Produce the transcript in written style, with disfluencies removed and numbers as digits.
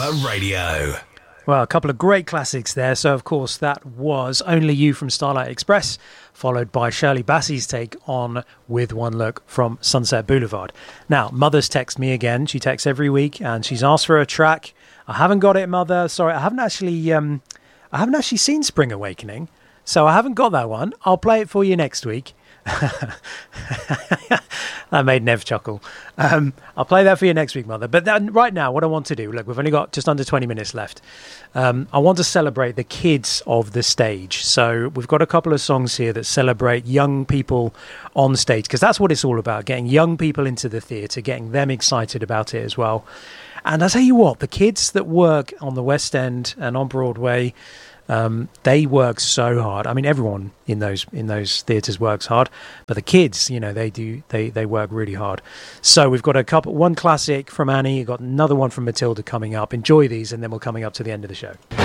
Lover Radio. Well, a couple of great classics there. So, of course, that was Only You from Starlight Express, followed by Shirley Bassey's take on With One Look from Sunset Boulevard. Now, Mother's texted me again. She texts every week, and she's asked for a track. I haven't got it, Mother. Sorry, I haven't actually seen Spring Awakening, so I haven't got that one. I'll play it for you next week. That made Nev chuckle. I'll play that for you next week, Mother. But right now, what I want to do, look, we've only got just under 20 minutes left. I want to celebrate the kids of the stage. So we've got a couple of songs here that celebrate young people on stage, because that's what it's all about, getting young people into the theatre, getting them excited about it as well. And I tell you what, the kids that work on the West End and on Broadway, they work so hard. I mean, everyone in those theatres works hard, but the kids, they work really hard. So we've got one classic from Annie, we've got another one from Matilda coming up. Enjoy these, and then we're coming up to the end of the show.